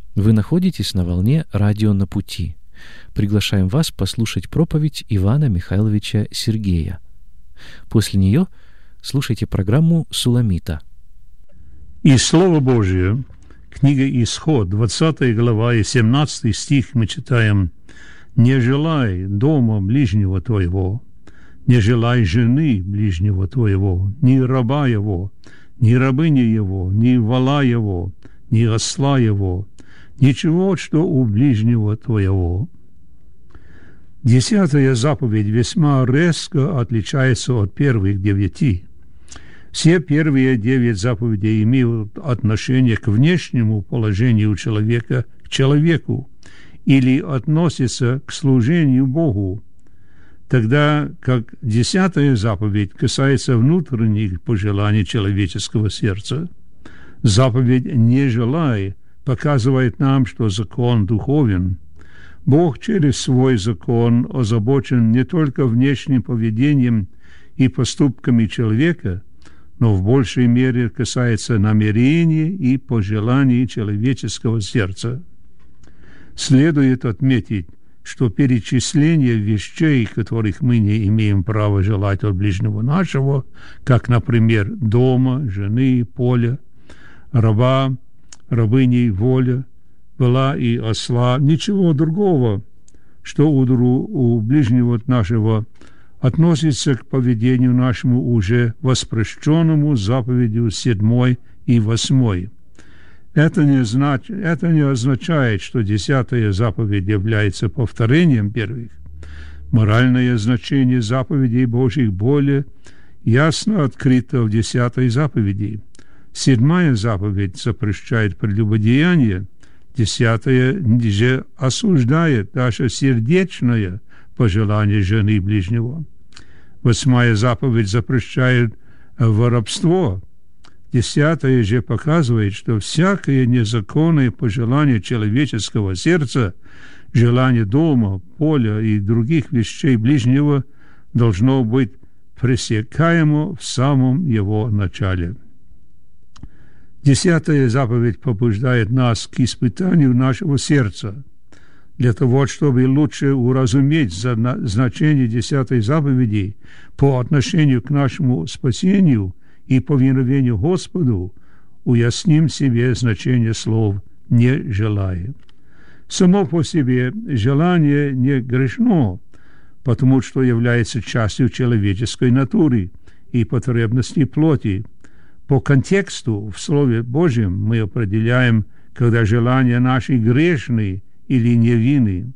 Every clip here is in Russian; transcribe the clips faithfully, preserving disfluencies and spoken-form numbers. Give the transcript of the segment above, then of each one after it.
Вы находитесь на волне радио «На пути». Приглашаем вас послушать проповедь Ивана Михайловича Сергея. После нее слушайте программу «Суламита». И Слово Божие, книга Исход, двадцатая глава и семнадцатый стих мы читаем: «Не желай дома ближнего твоего, не желай жены ближнего твоего, ни раба его, ни рабыни его, ни вола его, ни осла его, ничего, что у ближнего твоего». Десятая заповедь весьма резко отличается от первых девяти. Все первые девять заповедей имеют отношение к внешнему положению человека к человеку или относятся к служению Богу, тогда как десятая заповедь касается внутренних пожеланий человеческого сердца. Заповедь «Не желай» показывает нам, что закон духовен. Бог через свой закон озабочен не только внешним поведением и поступками человека, но в большей мере касается намерения и пожеланий человеческого сердца. Следует отметить, что перечисление вещей, которых мы не имеем права желать от ближнего нашего, как, например, дома, жены, поля, раба, рабыни, воля, вола и осла, ничего другого, что у, у ближнего нашего относится к поведению нашему уже воспрещенному заповедью седьмой и восьмой. Это не, знач... это не означает, что десятая заповедь является повторением первых. Моральное значение заповедей Божьих более ясно открыто в десятой заповеди. Седьмая заповедь запрещает прелюбодеяние, десятая же осуждает даже сердечное пожелание жены ближнего. Восьмая заповедь запрещает воровство. Десятая же показывает, что всякое незаконное пожелание человеческого сердца, желание дома, поля и других вещей ближнего должно быть пресекаемо в самом его начале. Десятая заповедь побуждает нас к испытанию нашего сердца. Для того, чтобы лучше уразуметь значение десятой заповеди по отношению к нашему спасению и повиновению Господу, уясним себе значение слов «не желая». Само по себе желание не грешно, потому что является частью человеческой натуры и потребностей плоти. По контексту в Слове Божьем мы определяем, когда желания наши грешны или невинны.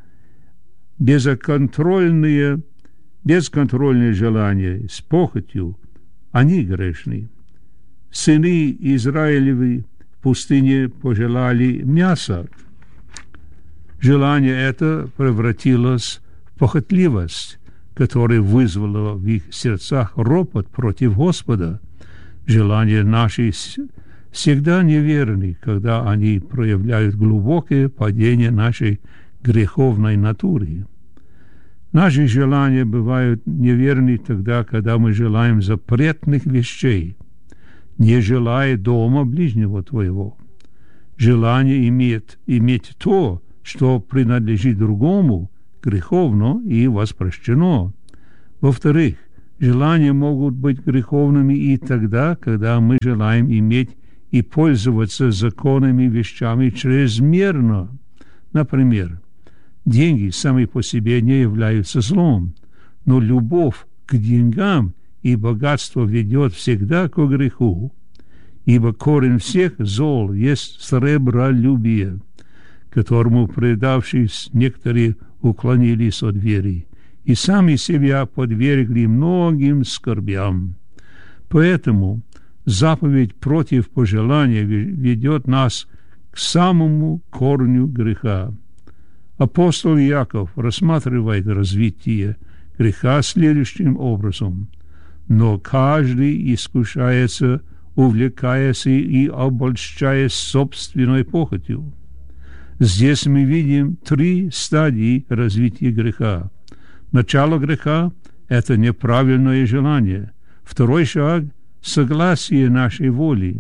Безконтрольные, безконтрольные желания с похотью, они грешны. Сыны Израилевы в пустыне пожелали мяса. Желание это превратилось в похотливость, которая вызвала в их сердцах ропот против Господа. Желания наши всегда неверны, когда они проявляют глубокое падение нашей греховной натуры. Наши желания бывают неверны тогда, когда мы желаем запретных вещей, не желая дома ближнего твоего. Желание имеет иметь то, что принадлежит другому, греховно и воспрещено. Во-вторых, желания могут быть греховными и тогда, когда мы желаем иметь и пользоваться законными вещами чрезмерно. Например, деньги сами по себе не являются злом, но любовь к деньгам и богатство ведет всегда к греху, ибо корень всех зол есть сребролюбие, которому, предавшись, некоторые уклонились от веры и сами себя подвергли многим скорбям. Поэтому заповедь против пожелания ведет нас к самому корню греха. Апостол Иаков рассматривает развитие греха следующим образом: «Но каждый искушается, увлекаясь и обольщаясь собственной похотью». Здесь мы видим три стадии развития греха. Начало греха – это неправильное желание. Второй шаг – согласие нашей воли.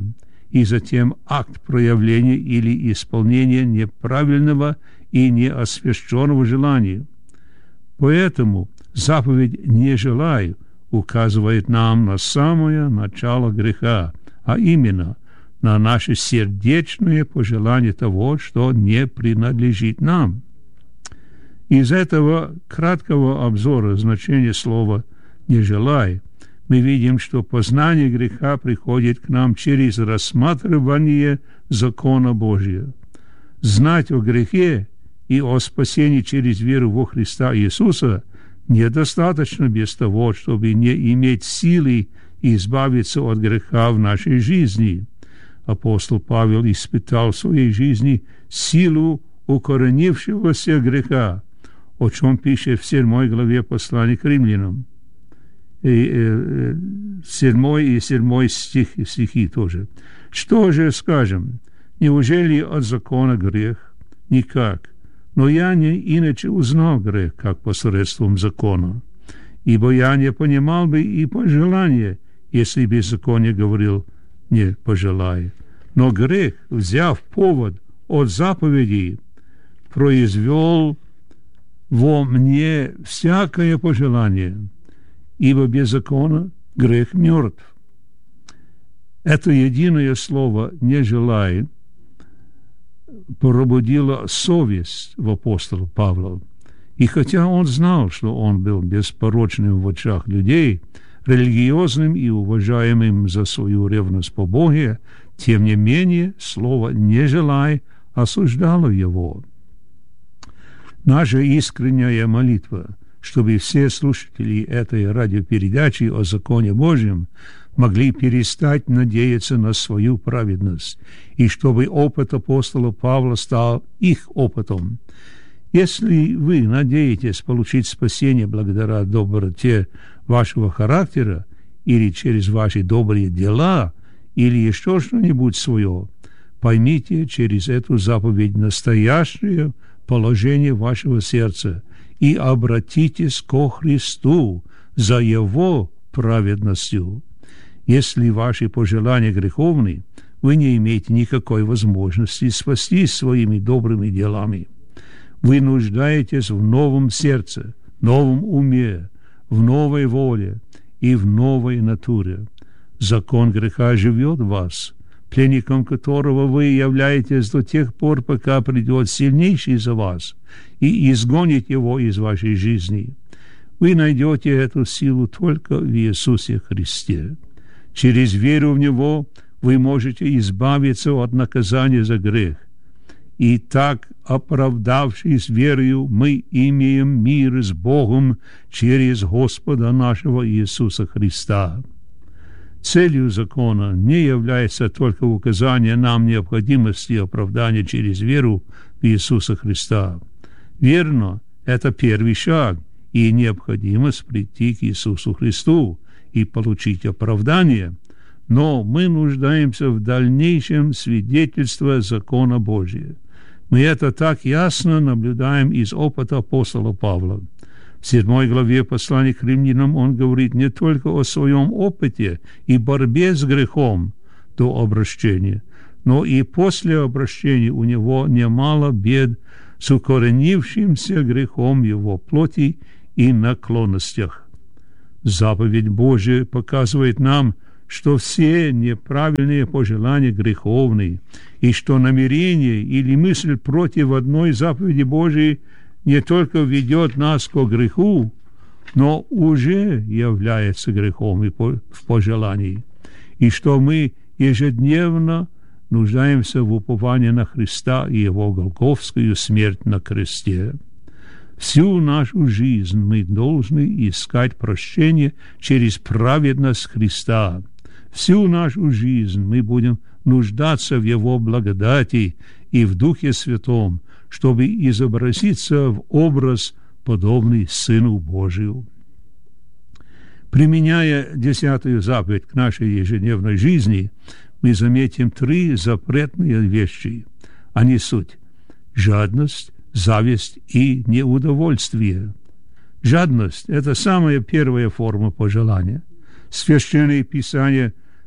и затем акт проявления или исполнения неправильного и неосвященного желания. Поэтому заповедь «не желай» указывает нам на самое начало греха, а именно на наше сердечное пожелание того, что не принадлежит нам. Из этого краткого обзора значения слова «не желай» мы видим, что познание греха приходит к нам через рассматривание закона Божия. Знать о грехе и о спасении через веру во Христа Иисуса недостаточно без того, чтобы не иметь силы избавиться от греха в нашей жизни. Апостол Павел испытал в своей жизни силу укоренившегося греха, о чем пишет в седьмой главе послания к римлянам. И, э, седьмой и седьмой стих, стихи тоже. Что же скажем? Неужели от закона грех? Никак. Но я не иначе узнал грех, как посредством закона. Ибо я не понимал бы и пожелания, если беззаконие говорил «не пожелай». Но грех, взяв повод от заповедей, произвел во мне всякое пожелание, ибо без закона грех мертв. Это единое слово «не желай» пробудило совесть в апостола Павла. И хотя он знал, что он был беспорочным в очах людей, религиозным и уважаемым за свою ревность по Боге, тем не менее слово «не желай» осуждало его. Наша искренняя молитва, чтобы все слушатели этой радиопередачи о законе Божьем могли перестать надеяться на свою праведность, и чтобы опыт апостола Павла стал их опытом. Если вы надеетесь получить спасение благодаря доброте вашего характера или через ваши добрые дела, или еще что-нибудь свое, поймите через эту заповедь настоящее положение вашего сердца и обратитесь ко Христу за Его праведностью. Если ваши пожелания греховны, вы не имеете никакой возможности спастись своими добрыми делами. Вы нуждаетесь в новом сердце, новом уме, в новой воле и в новой натуре. Закон греха живет в вас, пленником которого вы являетесь до тех пор, пока придет сильнейший за вас и изгонит его из вашей жизни. Вы найдете эту силу только в Иисусе Христе. Через веру в Него вы можете избавиться от наказания за грех. И так, оправдавшись верою, мы имеем мир с Богом через Господа нашего Иисуса Христа. Целью закона не является только указание нам необходимости оправдания через веру в Иисуса Христа. Верно, это первый шаг и необходимость прийти к Иисусу Христу и получить оправдание, но мы нуждаемся в дальнейшем свидетельстве закона Божия. Мы это так ясно наблюдаем из опыта апостола Павла. В седьмой главе послания к римлянам он говорит не только о своем опыте и борьбе с грехом до обращения, но и после обращения у него немало бед с укоренившимся грехом его плоти и наклонностях. Заповедь Божия показывает нам, что все неправильные пожелания греховны, и что намерение или мысль против одной заповеди Божией не только ведет нас к греху, но уже является грехом и в пожелании, и что мы ежедневно нуждаемся в уповании на Христа и Его голгофскую смерть на кресте. Всю нашу жизнь мы должны искать прощение через праведность Христа. Всю нашу жизнь мы будем нуждаться в Его благодати и в Духе Святом, чтобы изобразиться в образ, подобный Сыну Божию. Применяя десятую заповедь к нашей ежедневной жизни, мы заметим три запретные вещи. Они суть – жадность, зависть и неудовольствие. Жадность – это самая первая форма пожелания. Священное Писание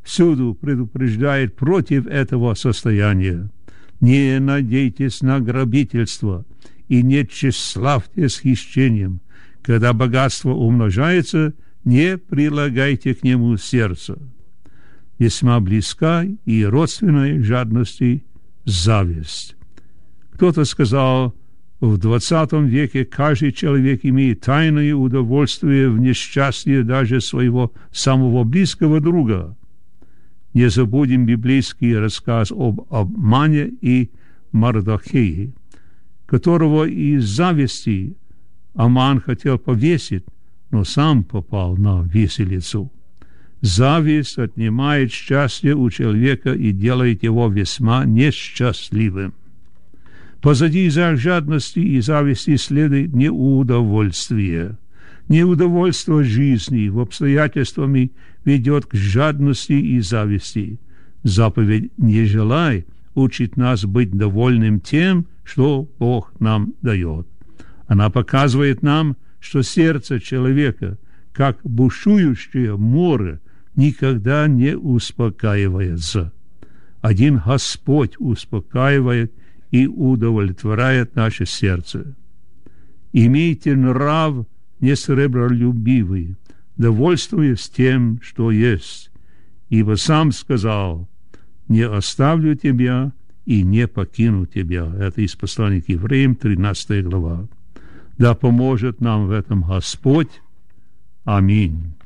всюду предупреждает против этого состояния. Не надейтесь на грабительство и не тщеславьте с хищением. Когда богатство умножается, не прилагайте к нему сердца. Весьма близка и родственной жадности зависть. Кто-то сказал, в двадцатом веке каждый человек имеет тайное удовольствие в несчастье даже своего самого близкого друга. Не забудем библейский рассказ об обмане и Мардохее, которого из зависти Аман хотел повесить, но сам попал на виселицу. Зависть отнимает счастье у человека и делает его весьма несчастливым. Позади жадности и зависти следует неудовольствие. Неудовольствие жизни в обстоятельствами ведет к жадности и зависти. Заповедь «Не желай» учит нас быть довольным тем, что Бог нам дает. Она показывает нам, что сердце человека, как бушующее море, никогда не успокаивается. Один Господь успокаивает и удовлетворяет наше сердце. Имейте нрав несребролюбивый, довольствуясь тем, что есть, ибо сам сказал: «Не оставлю тебя и не покину тебя». Это из послания к Евреям, тринадцатая глава. Да поможет нам в этом Господь. Аминь.